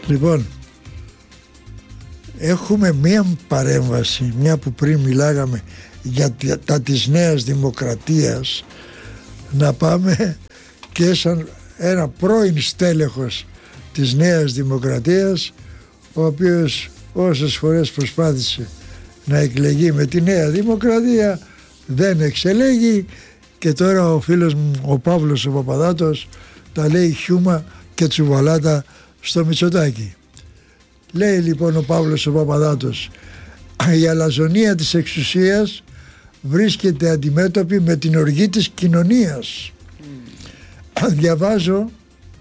Λοιπόν, έχουμε μία παρέμβαση, μια που πριν μιλάγαμε για τα της Νέας Δημοκρατίας, να πάμε και σαν ένα πρώην στέλεχος της Νέας Δημοκρατίας, ο οποίος όσες φορές προσπάθησε να εκλεγεί με τη Νέα Δημοκρατία δεν εξελέγει, και τώρα ο φίλος μου ο Παύλος ο Παπαδάτος τα λέει χιούμα και τσουβαλάτα στο Μητσοτάκη. Λέει λοιπόν ο Παύλος ο Παπαδάτος, η αλαζονία της εξουσίας βρίσκεται αντιμέτωπη με την οργή της κοινωνίας. Διαβάζω,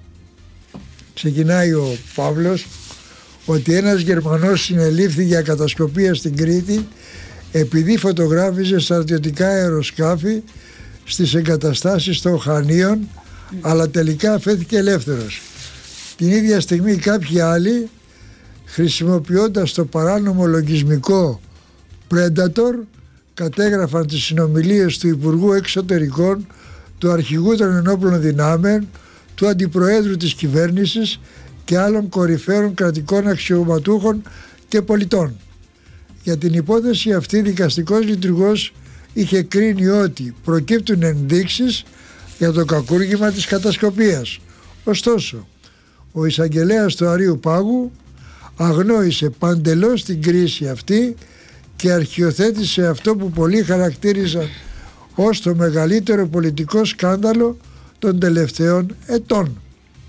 ξεκινάει ο Παύλος, ότι ένας Γερμανός συνελήφθη για κατασκοπία στην Κρήτη επειδή φωτογράφιζε στρατιωτικά αεροσκάφη στις εγκαταστάσεις των Χανίων, αλλά τελικά αφέθηκε ελεύθερος. Την ίδια στιγμή κάποιοι άλλοι, χρησιμοποιώντας το παράνομο λογισμικό Predator, κατέγραφαν τις συνομιλίες του Υπουργού Εξωτερικών, του Αρχηγού των Ενόπλων Δυνάμεων, του Αντιπροέδρου της Κυβέρνησης και άλλων κορυφαίων κρατικών αξιωματούχων και πολιτών. Για την υπόθεση αυτή, δικαστικός λειτουργός είχε κρίνει ότι προκύπτουν ενδείξεις για το κακούργημα της κατασκοπίας. Ωστόσο, ο εισαγγελέας του Αρείου Πάγου αγνόησε παντελώς την κρίση αυτή και αρχιοθέτησε αυτό που πολλοί χαρακτήριζαν ως το μεγαλύτερο πολιτικό σκάνδαλο των τελευταίων ετών.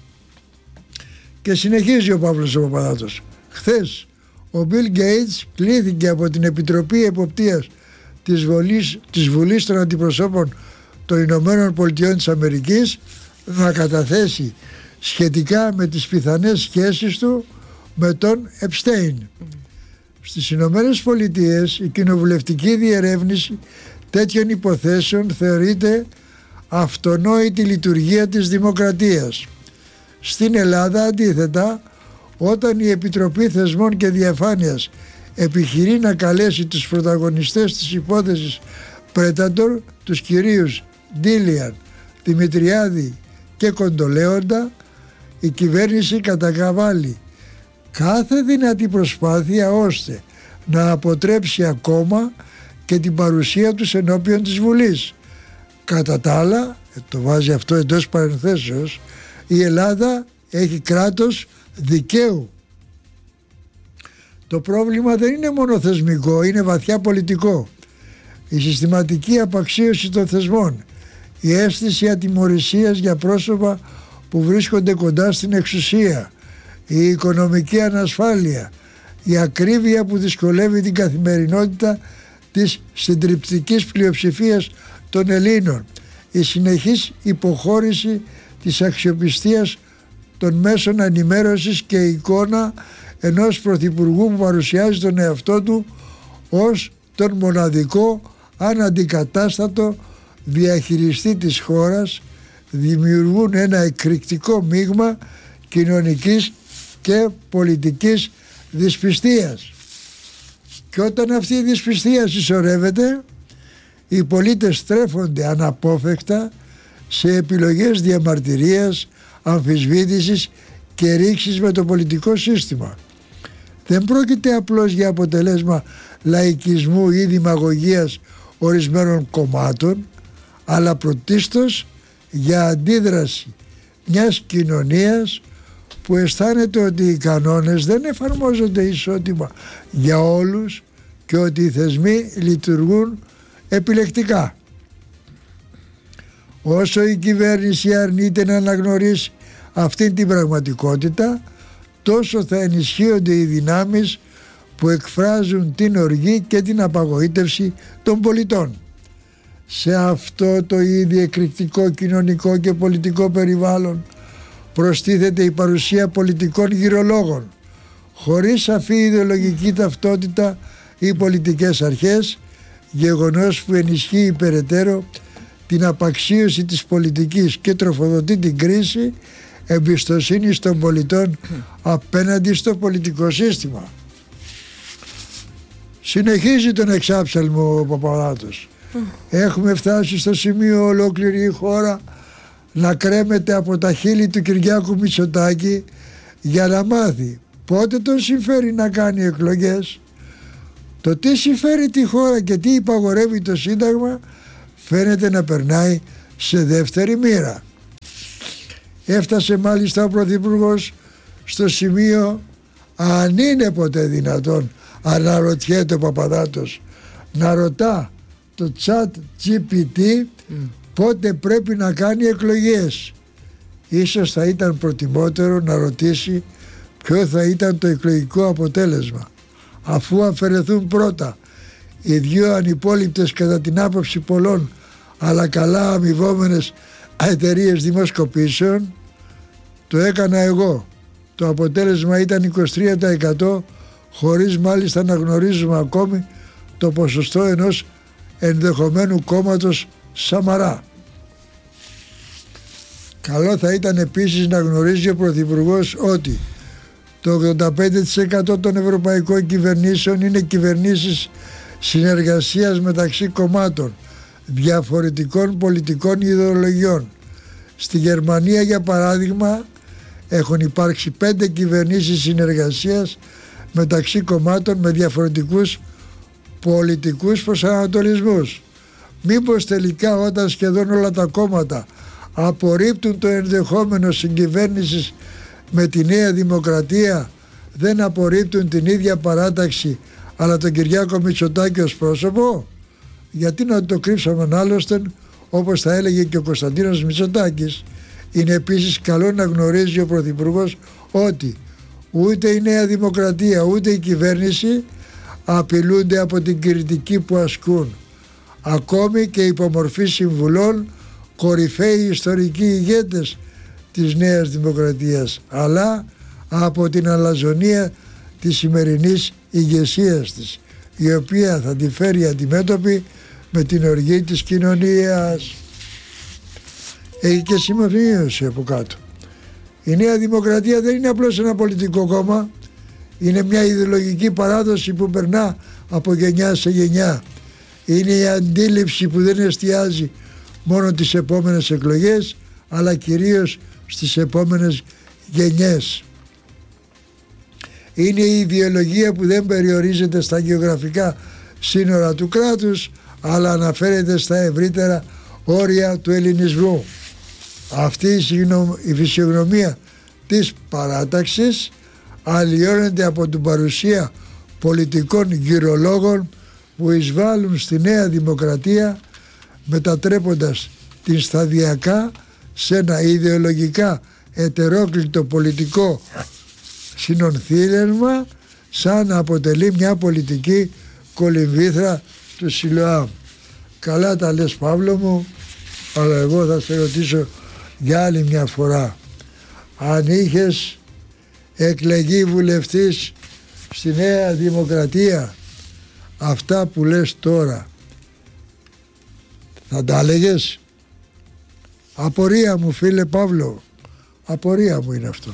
Και συνεχίζει ο Παύλος ο Παπαδάτος. Χθες ο Bill Gates κλήθηκε από την Επιτροπή Εποπτείας της Βουλής των Αντιπροσώπων των Ηνωμένων Πολιτειών της Αμερικής να καταθέσει σχετικά με τις πιθανές σχέσεις του με τον Επστέιν. Στις Ηνωμένες Πολιτείες η κοινοβουλευτική διερεύνηση τέτοιων υποθέσεων θεωρείται αυτονόητη λειτουργία της δημοκρατίας. Στην Ελλάδα, αντίθετα, όταν η Επιτροπή Θεσμών και Διαφάνειας επιχειρεί να καλέσει τους πρωταγωνιστές της υπόθεσης Predator, τους κυρίους Ντίλιαν, Δημητριάδη και Κοντολέοντα, η κυβέρνηση καταβάλει κάθε δυνατή προσπάθεια ώστε να αποτρέψει ακόμα και την παρουσία τους ενώπιον της Βουλής. Κατά τα άλλα, το βάζει αυτό εντός παρενθέσεως, η Ελλάδα έχει κράτος δικαίου. Το πρόβλημα δεν είναι μόνο θεσμικό, είναι βαθιά πολιτικό. Η συστηματική απαξίωση των θεσμών, η αίσθηση ατιμωρησίας για πρόσωπα που βρίσκονται κοντά στην εξουσία, η οικονομική ανασφάλεια, η ακρίβεια που δυσκολεύει την καθημερινότητα της συντριπτικής πλειοψηφίας των Ελλήνων, η συνεχής υποχώρηση της αξιοπιστίας των μέσων ενημέρωσης και η εικόνα ενός πρωθυπουργού που παρουσιάζει τον εαυτό του ως τον μοναδικό αναντικατάστατο διαχειριστή της χώρας, δημιουργούν ένα εκρηκτικό μείγμα κοινωνικής και πολιτικής δυσπιστίας. Και όταν αυτή η δυσπιστία συσσωρεύεται, οι πολίτες στρέφονται αναπόφευκτα σε επιλογές διαμαρτυρίας, αμφισβήτησης και ρήξης με το πολιτικό σύστημα. Δεν πρόκειται απλώς για αποτελέσμα λαϊκισμού ή δημαγωγίας ορισμένων κομμάτων, αλλά πρωτίστως για αντίδραση μιας κοινωνίας που αισθάνεται ότι οι κανόνες δεν εφαρμόζονται ισότιμα για όλους και ότι οι θεσμοί λειτουργούν επιλεκτικά. Όσο η κυβέρνηση αρνείται να αναγνωρίσει αυτή την πραγματικότητα, τόσο θα ενισχύονται οι δυνάμεις που εκφράζουν την οργή και την απαγοήτευση των πολιτών. Σε αυτό το ήδη εκρηκτικό κοινωνικό και πολιτικό περιβάλλον προστίθεται η παρουσία πολιτικών γυρολόγων, χωρίς σαφή ιδεολογική ταυτότητα ή πολιτικές αρχές, γεγονός που ενισχύει περαιτέρω την απαξίωση της πολιτικής και τροφοδοτεί την κρίση εμπιστοσύνης των πολιτών απέναντι στο πολιτικό σύστημα. Συνεχίζει τον εξάψαλμο ο Παπαδάτος. Έχουμε φτάσει στο σημείο ολόκληρη η χώρα να κρέμεται από τα χείλη του Κυριάκου Μητσοτάκη για να μάθει Πότε τον συμφέρει να κάνει εκλογές? Το τι συμφέρει τη χώρα και τι υπαγορεύει το Σύνταγμα φαίνεται να περνάει σε δεύτερη μοίρα. Έφτασε μάλιστα ο Πρωθυπουργός στο σημείο, αν είναι ποτέ δυνατόν, αναρωτιέται ο Παπαδάτος, να ρωτά το ChatGPT πότε πρέπει να κάνει εκλογές. Ίσως θα ήταν προτιμότερο να ρωτήσει ποιο θα ήταν το εκλογικό αποτέλεσμα, αφού αφαιρεθούν πρώτα οι δύο ανυπόλοιπτες κατά την άποψη πολλών αλλά καλά αμοιβόμενες εταιρείες δημοσκοπήσεων. Το έκανα εγώ. Το αποτέλεσμα ήταν 23%, χωρίς μάλιστα να γνωρίζουμε ακόμη το ποσοστό ενός ενδεχομένου κόμματος Σαμαρά. Καλό θα ήταν επίσης να γνωρίζει ο Πρωθυπουργός ότι το 85% των ευρωπαϊκών κυβερνήσεων είναι κυβερνήσεις συνεργασίας μεταξύ κομμάτων διαφορετικών πολιτικών ιδεολογιών. Στη Γερμανία, για παράδειγμα, έχουν υπάρξει 5 κυβερνήσεις συνεργασίας μεταξύ κομμάτων με διαφορετικούς πολιτικούς προσανατολισμούς. Μήπως τελικά, όταν σχεδόν όλα τα κόμματα απορρίπτουν το ενδεχόμενο συγκυβέρνησης με τη Νέα Δημοκρατία, δεν απορρίπτουν την ίδια παράταξη αλλά τον Κυριάκο Μητσοτάκη ως πρόσωπο? Γιατί να το κρύψαμε? Άλλωστε, όπως θα έλεγε και ο Κωνσταντίνος Μητσοτάκης, είναι επίσης καλό να γνωρίζει ο Πρωθυπουργός ότι ούτε η Νέα Δημοκρατία ούτε η κυβέρνηση απειλούνται από την κριτική που ασκούν, ακόμη και υπομορφή συμβουλών κορυφαίοι ιστορικοί ηγέτες της Νέας Δημοκρατίας, αλλά από την αλαζονία της σημερινής ηγεσίας της, η οποία θα τη φέρει αντιμέτωπη με την οργή της κοινωνίας. Έχει και συμμορφίωση από κάτω. Η Νέα Δημοκρατία δεν είναι απλώς ένα πολιτικό κόμμα, είναι μια ιδεολογική παράδοση που περνά από γενιά σε γενιά. Είναι η αντίληψη που δεν εστιάζει μόνο τις επόμενες εκλογές, αλλά κυρίως στις επόμενες γενιές. Είναι η ιδεολογία που δεν περιορίζεται στα γεωγραφικά σύνορα του κράτους, αλλά αναφέρεται στα ευρύτερα όρια του ελληνισμού. Αυτή η φυσιογνωμία της παράταξης αλλοιώνεται από την παρουσία πολιτικών γυρολόγων που εισβάλλουν στη Νέα Δημοκρατία, μετατρέποντας την σταδιακά σε ένα ιδεολογικά ετερόκλητο πολιτικό συνονθήλευμα, σαν να αποτελεί μια πολιτική κολυμβήθρα του Σιλοάμ. Καλά τα λες, Παύλο μου, αλλά εγώ θα σε ρωτήσω για άλλη μια φορά, αν είχες εκλεγεί βουλευτής στη Νέα Δημοκρατία, αυτά που λες τώρα θα τα έλεγες? Απορία μου, φίλε Παύλο, απορία μου είναι αυτό.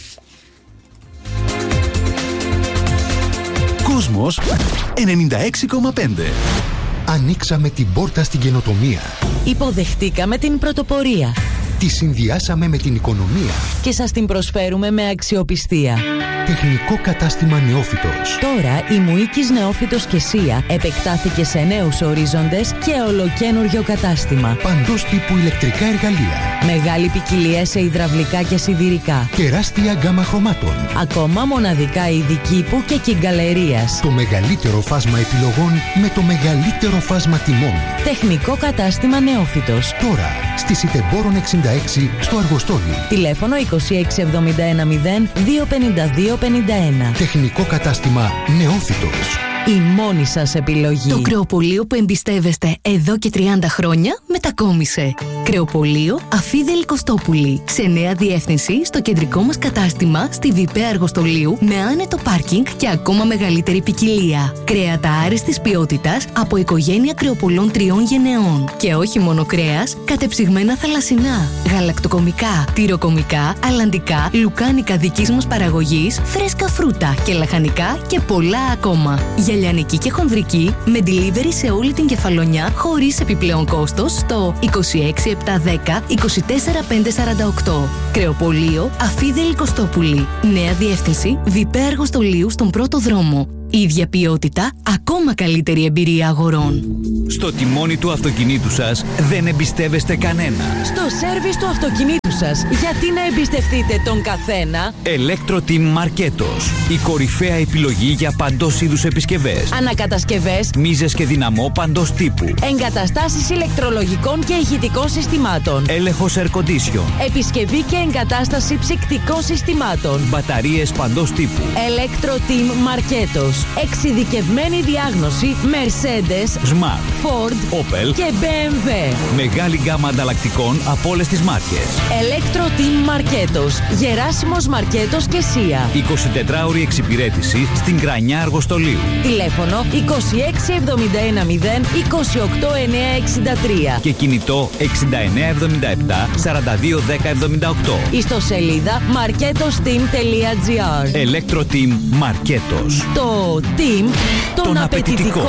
Κόσμος 96,5. Ανοίξαμε την πόρτα στην καινοτομία. Υποδεχτήκαμε την πρωτοπορία. Τη συνδυάσαμε με την οικονομία. Και σας την προσφέρουμε με αξιοπιστία. Τεχνικό κατάστημα Νεόφυτος. Τώρα η Μουίκης Νεόφυτος και Σία επεκτάθηκε σε νέους ορίζοντες και ολοκένουργιο κατάστημα. Παντός τύπου ηλεκτρικά εργαλεία. Μεγάλη ποικιλία σε υδραυλικά και σιδηρικά. Τεράστια γκάμα χρωμάτων. Ακόμα μοναδικά είδη κήπου και κυγκαλερίας. Το μεγαλύτερο φάσμα επιλογών με το μεγαλύτερο φάσμα τιμών. Τεχνικό κατάστημα Νεόφυτος. Τώρα στη Σιτεμπόρων 66 στο Αργοστόλι. Τηλέφωνο 26710 25251. Τεχνικό κατάστημα Νεόφυτος. Η μόνη σας επιλογή. Το κρεοπωλείο που εμπιστεύεστε εδώ και 30 χρόνια μετακόμισε. Κρεοπωλείο Αφίδελη Κωστόπουλη. Σε νέα διεύθυνση στο κεντρικό μας κατάστημα στη Βιπέ Αργοστολίου με άνετο πάρκινγκ και ακόμα μεγαλύτερη ποικιλία. Κρέατα άριστης ποιότητας από οικογένεια κρεοπωλών 3 γενεών. Και όχι μόνο κρέας, κατεψυγμένα θαλασσινά, γαλακτοκομικά, τυροκομικά, αλλαντικά, λουκάνικα δικής μας παραγωγής, φρέσκα φρούτα και λαχανικά και πολλά ακόμα. Για λιανική και χονδρική, με delivery σε όλη την Κεφαλονιά, χωρίς επιπλέον κόστος, στο 26710 24548. Κρεοπωλείο Αφίδελη Κωστόπουλη. Νέα διεύθυνση Βιπέ Αργοστολίου στον πρώτο δρόμο. Ίδια ποιότητα, ακόμα καλύτερη εμπειρία αγορών. Στο τιμόνι του αυτοκινήτου σας δεν εμπιστεύεστε κανένα. Στο σέρβις του αυτοκινήτου σας, γιατί να εμπιστευτείτε τον καθένα? Electro-Team Marketos. Η κορυφαία επιλογή για παντός είδους επισκευές. Ανακατασκευές, μίζες και δυναμό παντός τύπου. εγκαταστάσεις ηλεκτρολογικών και ηχητικών συστημάτων. Έλεγχος air condition. Επισκευή και εγκατάσταση ψυκτικών συστημάτων. Μπαταρίες παντός τύπου. Electro-Team Marketos. Εξειδικευμένη διάγνωση Mercedes, Smart, Ford, Opel και BMW. Μεγάλη γκάμα ανταλλακτικών από όλες τις μάρκες. Electro-Team Marketos. Γεράσιμος Μαρκέτος και Σία. 24ωρη εξυπηρέτηση στην Κρανιά Αργοστολίου. Τηλέφωνο 26710 28963. Και κινητό 6977 421078. Ιστοσελίδα marketosteam.gr. Electro-Team Marketos. Το team των απαιτητικών.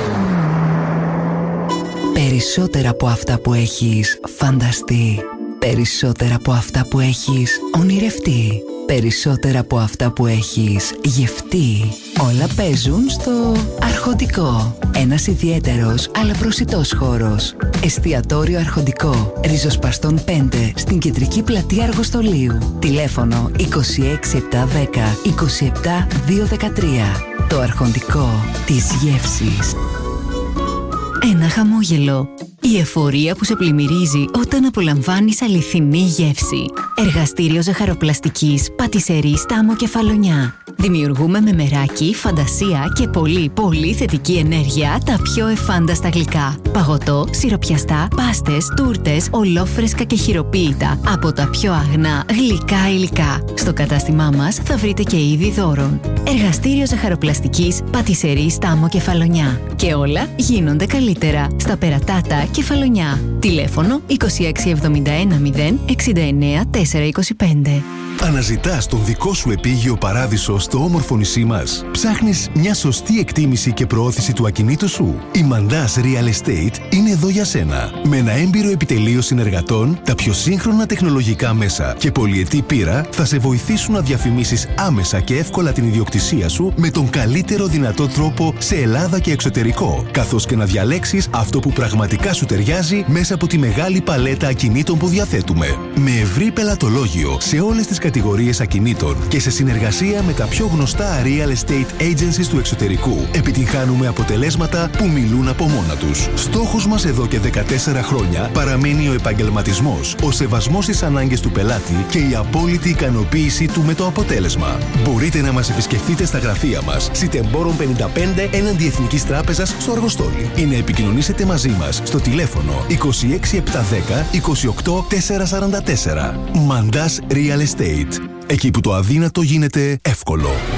Περισσότερα από αυτά που έχεις φανταστεί. Περισσότερα από αυτά που έχεις ονειρευτεί. Περισσότερα από αυτά που έχεις γευτεί. Όλα παίζουν στο Αρχοντικό. Ένας ιδιαίτερος αλλά προσιτός χώρος. Εστιατόριο Αρχοντικό. Ριζοσπαστών 5 στην κεντρική πλατεία Αργοστολίου. Τηλέφωνο 26710 27213. Το Αρχοντικό της γεύσης. Ένα χαμόγελο. Η εφορία που σε πλημμυρίζει όταν απολαμβάνεις αληθινή γεύση. Εργαστήριο ζαχαροπλαστικής Πατισερή Στάμο Κεφαλονιά. Δημιουργούμε με μεράκι, φαντασία και πολύ θετική ενέργεια τα πιο εφάνταστα γλυκά. Παγωτό, σιροπιαστά, πάστες, τούρτες, ολόφρεσκα και χειροποίητα από τα πιο αγνά γλυκά υλικά. Στο κατάστημά μας θα βρείτε και είδη δώρων. Εργαστήριο ζαχαροπλαστικής Πατισερή Στάμο Κεφαλονιά. Και όλα γίνονται καλύτερα στα Περατάτα Κεφαλονιά. Τηλέφωνο 26710 69 425. Αναζητάς τον δικό σου επίγειο παράδεισο στο όμορφο νησί μας. Ψάχνεις μια σωστή εκτίμηση και προώθηση του ακινήτου σου. Η Mandas Real Estate είναι εδώ για σένα. Με ένα έμπειρο επιτελείο συνεργατών, τα πιο σύγχρονα τεχνολογικά μέσα και πολυετή πείρα θα σε βοηθήσουν να διαφημίσεις άμεσα και εύκολα την ιδιοκτησία σου με τον καλύτερο δυνατό τρόπο σε Ελλάδα και εξωτερικό, καθώς και να διαλέξεις αυτό που πραγματικά σου ταιριάζει μέσα από τη μεγάλη παλέτα ακινήτων που διαθέτουμε. Με ευρύ πελατολόγιο σε όλες τις κατηγορίες ακινήτων και σε συνεργασία με τα πιο γνωστά real estate agencies του εξωτερικού, επιτυγχάνουμε αποτελέσματα που μιλούν από μόνα τους. Στόχος μας εδώ και 14 χρόνια παραμένει ο επαγγελματισμός, ο σεβασμός στις ανάγκες του πελάτη και η απόλυτη ικανοποίησή του με το αποτέλεσμα. Μπορείτε να μας επισκεφτείτε στα γραφεία μας, Σιτεμπόρων 55 έναντι Εθνικής Τράπεζας στο Αργοστόλι ή να επικοινωνήσετε μαζί μας στο τηλέφωνο 26710 28 444. Mandas Real Estate. Εκεί που το αδύνατο γίνεται εύκολο.